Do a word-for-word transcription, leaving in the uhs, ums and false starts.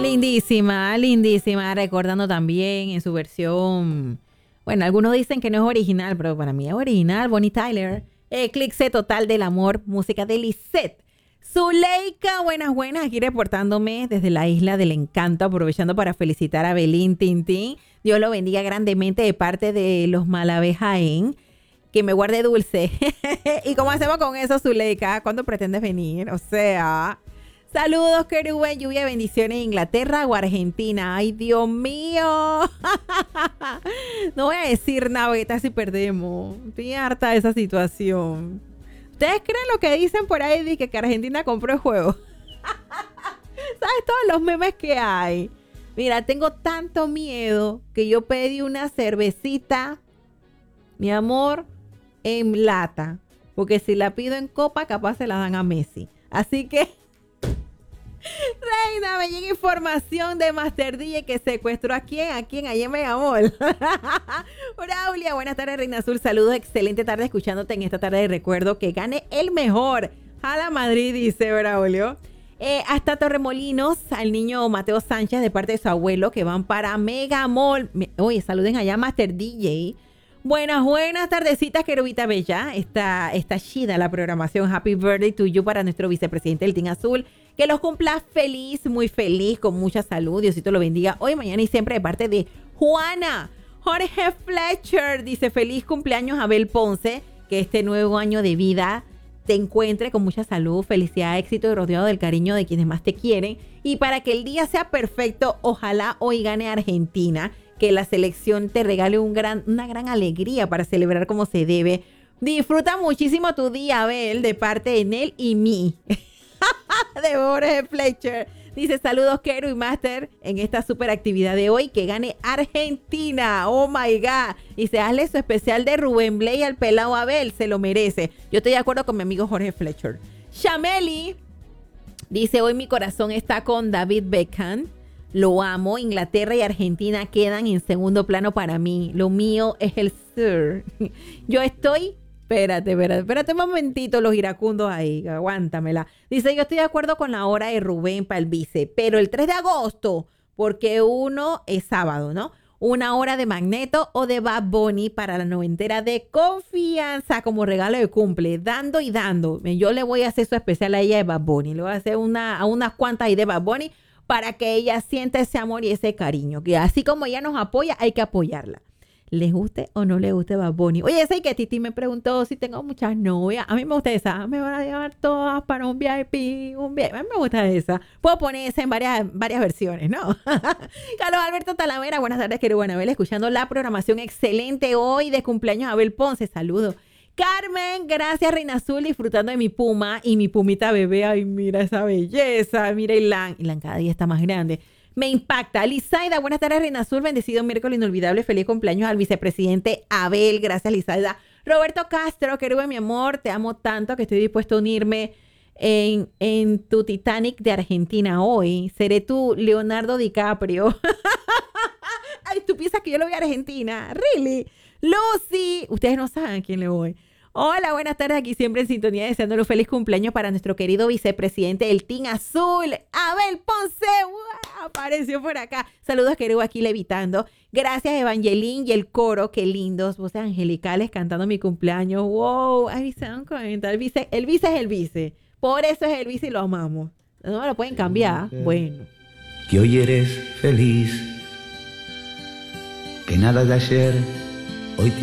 Lindísima, lindísima. Recordando también en su versión... Bueno, algunos dicen que no es original, pero para mí es original. Bonnie Tyler. Eclipse total del amor. Música de Lisette. Zuleika, buenas, buenas. Aquí reportándome desde la Isla del Encanto. Aprovechando para felicitar a Belín Tintín. Dios lo bendiga grandemente de parte de los Malavé Jaén. Que me guarde dulce. ¿Y cómo hacemos con eso, Zuleika? ¿Cuándo pretendes venir? O sea... Saludos, querubes, lluvia, bendiciones en Inglaterra o Argentina. ¡Ay, Dios mío! No voy a decir nada, beta, si perdemos. Estoy harta de esa situación. ¿Ustedes creen lo que dicen por ahí de que, que Argentina compró el juego? ¿Sabes todos los memes que hay? Mira, tengo tanto miedo que yo pedí una cervecita, mi amor, en lata. Porque si la pido en copa, capaz se la dan a Messi. Así que... Reina, me llega información de Master D J que secuestró a quién, a quién, allá en Megamall. Braulia, buenas tardes, Reina Azul, saludos, excelente tarde escuchándote en esta tarde de recuerdo, que gane el mejor. Jala Madrid, dice Braulio. Eh, hasta Torremolinos, al niño Mateo Sánchez de parte de su abuelo, que van para Megamall. Me, oye, saluden allá a Master D J. Buenas, buenas tardecitas, querubita bella. Está, está chida la programación. Happy birthday to you para nuestro vicepresidente del Team Azul. Que los cumpla feliz, muy feliz, con mucha salud. Diosito lo bendiga hoy, mañana y siempre de parte de Juana. Jorge Fletcher dice feliz cumpleaños Abel Ponce. Que este nuevo año de vida te encuentre con mucha salud, felicidad, éxito y rodeado del cariño de quienes más te quieren. Y para que el día sea perfecto, ojalá hoy gane Argentina. Que la selección te regale un gran, una gran alegría para celebrar como se debe. Disfruta muchísimo tu día, Abel, de parte de Nel y mí. De Jorge Fletcher. Dice saludos, Kero y Master, en esta super actividad de hoy. Que gane Argentina. Oh my God. Dice, hazle su especial de Rubén Blay al pelado Abel. Se lo merece. Yo estoy de acuerdo con mi amigo Jorge Fletcher. Shameli dice, hoy mi corazón está con David Beckham. Lo amo. Inglaterra y Argentina quedan en segundo plano para mí. Lo mío es el sur. Yo estoy... Espérate, espérate, espérate un momentito, los iracundos ahí. Aguántamela. Dice, yo estoy de acuerdo con la hora de Rubén para el vice, pero el tres de agosto, porque uno es sábado, ¿no? Una hora de Magneto o de Bad Bunny para la noventera de Confianza como regalo de cumple, dando y dando. Yo le voy a hacer su especial a ella de Bad Bunny. Le voy a hacer una, a unas cuantas ahí de Bad Bunny para que ella sienta ese amor y ese cariño. Que así como ella nos apoya, hay que apoyarla. ¿Les guste o no les guste Bad Bunny? Oye, esa y que Titi me preguntó si tengo muchas novias. A mí me gusta esa. Me van a llevar todas para un V I P. Un V I P. A mí me gusta esa. Puedo poner esa en varias, varias versiones, ¿no? Carlos Alberto Talavera, buenas tardes, querido Anabel. Escuchando la programación excelente hoy de cumpleaños Abel Ponce. Saludos. Carmen, gracias, Reina Azul, disfrutando de mi puma y mi pumita bebé. Ay, mira esa belleza. Mira, Ilan. Ilan cada día está más grande. Me impacta. Lizaida, buenas tardes, Reina Azul. Bendecido miércoles inolvidable. Feliz cumpleaños al vicepresidente Abel. Gracias, Lizaida. Roberto Castro, querido mi amor, te amo tanto que estoy dispuesto a unirme en, en tu Titanic de Argentina hoy. Seré tu Leonardo DiCaprio. Ay, tú piensas que yo lo voy a Argentina. Really. Lucy, ustedes no saben a quién le voy. Hola, buenas tardes, aquí siempre en sintonía, deseándole un feliz cumpleaños para nuestro querido vicepresidente del Team Azul, Abel Ponce. ¡Wow! Apareció por acá. Saludos, querido, aquí levitando. Gracias, Evangeline y el coro. Qué lindos, voces angelicales cantando mi cumpleaños. ¡Wow! Ay, se dan cuenta. El vice, el vice es el vice. Por eso es el vice y lo amamos. No me lo pueden cambiar. Bueno. Que hoy eres feliz, que nada de ayer